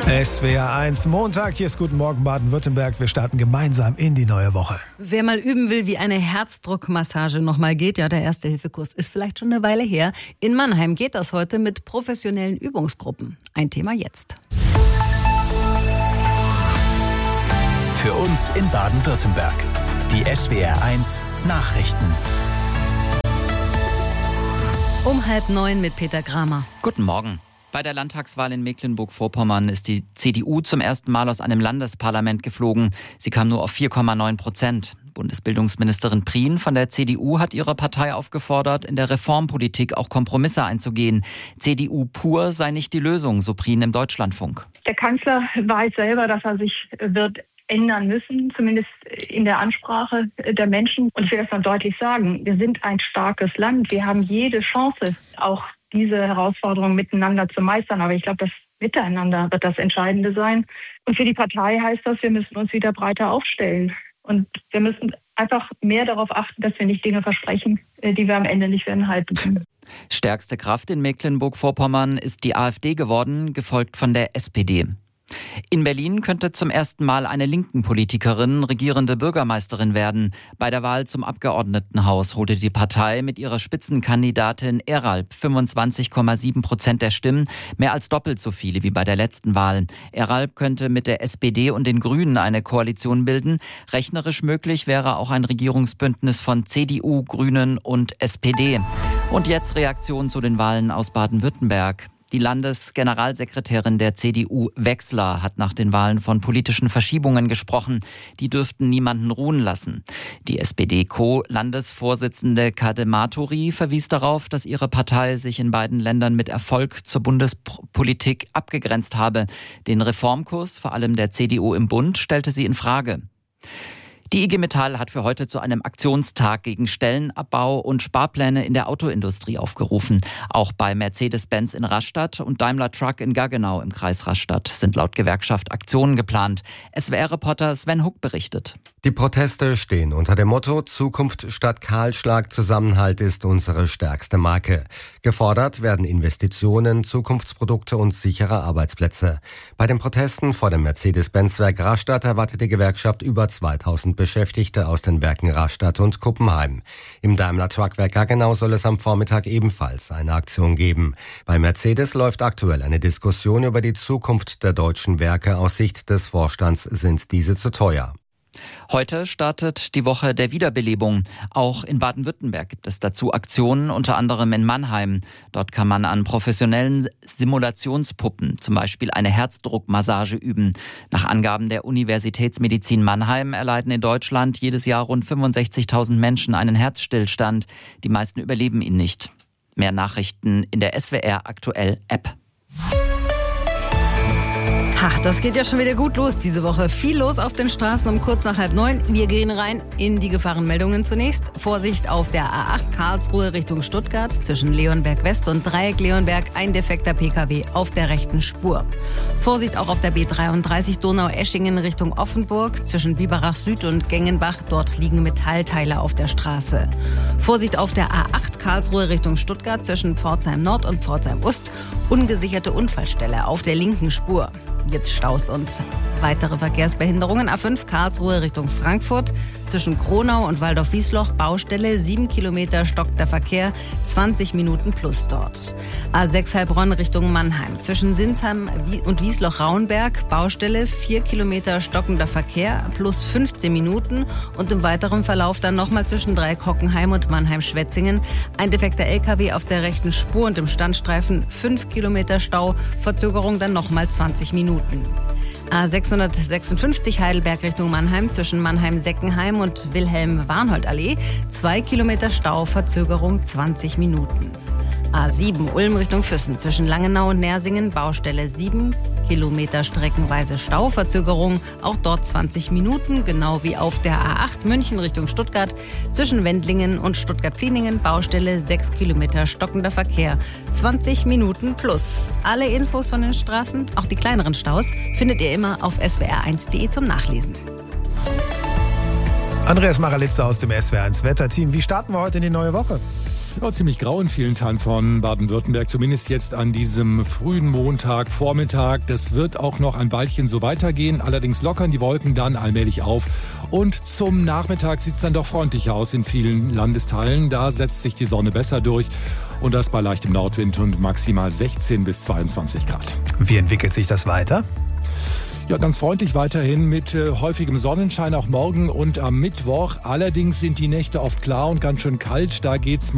SWR 1 Montag, hier ist Guten Morgen Baden-Württemberg. Wir starten gemeinsam in die neue Woche. Wer mal üben will, wie eine Herzdruckmassage nochmal geht, ja, der Erste-Hilfe-Kurs ist vielleicht schon eine Weile her. In Mannheim geht das heute mit professionellen Übungsgruppen. Ein Thema jetzt. Für uns in Baden-Württemberg. Die SWR 1 Nachrichten. Um 8:30 mit Peter Kramer. Guten Morgen. Bei der Landtagswahl in Mecklenburg-Vorpommern ist die CDU zum ersten Mal aus einem Landesparlament geflogen. Sie kam nur auf 4,9%. Bundesbildungsministerin Prien von der CDU hat ihre Partei aufgefordert, in der Reformpolitik auch Kompromisse einzugehen. CDU pur sei nicht die Lösung, so Prien im Deutschlandfunk. Der Kanzler weiß selber, dass er sich wird ändern müssen, zumindest in der Ansprache der Menschen. Und ich will das mal deutlich sagen, wir sind ein starkes Land. Wir haben jede Chance, auch diese Herausforderungen miteinander zu meistern. Aber ich glaube, das Miteinander wird das Entscheidende sein. Und für die Partei heißt das, wir müssen uns wieder breiter aufstellen. Und wir müssen einfach mehr darauf achten, dass wir nicht Dinge versprechen, die wir am Ende nicht werden halten können. Stärkste Kraft in Mecklenburg-Vorpommern ist die AfD geworden, gefolgt von der SPD. In Berlin könnte zum ersten Mal eine linken Politikerin regierende Bürgermeisterin werden. Bei der Wahl zum Abgeordnetenhaus holte die Partei mit ihrer Spitzenkandidatin Eralp 25,7% der Stimmen, mehr als doppelt so viele wie bei der letzten Wahl. Eralp könnte mit der SPD und den Grünen eine Koalition bilden. Rechnerisch möglich wäre auch ein Regierungsbündnis von CDU, Grünen und SPD. Und jetzt Reaktion zu den Wahlen aus Baden-Württemberg. Die Landesgeneralsekretärin der CDU, Wechsler, hat nach den Wahlen von politischen Verschiebungen gesprochen. Die dürften niemanden ruhen lassen. Die SPD-Co-Landesvorsitzende Kadematori verwies darauf, dass ihre Partei sich in beiden Ländern mit Erfolg zur Bundespolitik abgegrenzt habe. Den Reformkurs, vor allem der CDU im Bund, stellte sie in Frage. Die IG Metall hat für heute zu einem Aktionstag gegen Stellenabbau und Sparpläne in der Autoindustrie aufgerufen. Auch bei Mercedes-Benz in Rastatt und Daimler Truck in Gaggenau im Kreis Rastatt sind laut Gewerkschaft Aktionen geplant. SWR-Reporter Sven Huck berichtet. Die Proteste stehen unter dem Motto Zukunft statt Kahlschlag, Zusammenhalt ist unsere stärkste Marke. Gefordert werden Investitionen, Zukunftsprodukte und sichere Arbeitsplätze. Bei den Protesten vor dem Mercedes-Benz-Werk Rastatt erwartet die Gewerkschaft über 2000 Beschäftigte aus den Werken Rastatt und Kuppenheim. Im Daimler-Truck-Werk Gaggenau soll es am Vormittag ebenfalls eine Aktion geben. Bei Mercedes läuft aktuell eine Diskussion über die Zukunft der deutschen Werke. Aus Sicht des Vorstands sind diese zu teuer. Heute startet die Woche der Wiederbelebung. Auch in Baden-Württemberg gibt es dazu Aktionen, unter anderem in Mannheim. Dort kann man an professionellen Simulationspuppen zum Beispiel eine Herzdruckmassage üben. Nach Angaben der Universitätsmedizin Mannheim erleiden in Deutschland jedes Jahr rund 65.000 Menschen einen Herzstillstand. Die meisten überleben ihn nicht. Mehr Nachrichten in der SWR Aktuell App. Ach, das geht ja schon wieder gut los diese Woche. Viel los auf den Straßen um kurz nach 8:30. Wir gehen rein in die Gefahrenmeldungen zunächst. Vorsicht auf der A8 Karlsruhe Richtung Stuttgart. Zwischen Leonberg West und Dreieck Leonberg ein defekter Pkw auf der rechten Spur. Vorsicht auch auf der B33 Donau-Eschingen Richtung Offenburg. Zwischen Biberach Süd und Gengenbach. Dort liegen Metallteile auf der Straße. Vorsicht auf der A8 Karlsruhe Richtung Stuttgart. Zwischen Pforzheim Nord und Pforzheim Ost. Ungesicherte Unfallstelle auf der linken Spur. Jetzt Staus und weitere Verkehrsbehinderungen. A5 Karlsruhe Richtung Frankfurt. Zwischen Kronau und Waldorf-Wiesloch Baustelle. 7 Kilometer stockt der Verkehr. 20 Minuten plus dort. A6 Heilbronn Richtung Mannheim. Zwischen Sinsheim und Wiesloch-Rauenberg Baustelle. 4 Kilometer stockender Verkehr plus 15 Minuten. Und im weiteren Verlauf dann nochmal zwischen Dreieck-Hockenheim und Mannheim-Schwetzingen. Ein defekter LKW auf der rechten Spur und im Standstreifen 5 Kilometer Stau. Verzögerung dann nochmal 20 Minuten. A656 Heidelberg Richtung Mannheim zwischen Mannheim-Seckenheim und Wilhelm-Warnhold-Allee. 2 Kilometer Stau, Verzögerung 20 Minuten. A7 Ulm Richtung Füssen zwischen Langenau und Nersingen Baustelle 7 Kilometer streckenweise Stau, Verzögerung auch dort 20 Minuten, genau wie auf der A8 München Richtung Stuttgart zwischen Wendlingen und Stuttgart-Plieningen Baustelle 6 Kilometer stockender Verkehr, 20 Minuten plus. Alle Infos von den Straßen, auch die kleineren Staus, findet ihr immer auf swr1.de zum Nachlesen. Andreas Maralitza aus dem SWR1 Wetterteam. Wie starten wir heute in die neue Woche? Ja, ziemlich grau in vielen Teilen von Baden-Württemberg, zumindest jetzt an diesem frühen Montagvormittag. Das wird auch noch ein Weilchen so weitergehen. Allerdings lockern die Wolken dann allmählich auf. Und zum Nachmittag sieht es dann doch freundlicher aus in vielen Landesteilen. Da setzt sich die Sonne besser durch. Und das bei leichtem Nordwind und maximal 16 bis 22 Grad. Wie entwickelt sich das weiter? Ja, ganz freundlich weiterhin mit häufigem Sonnenschein auch morgen und am Mittwoch. Allerdings sind die Nächte oft klar und ganz schön kalt. Da geht's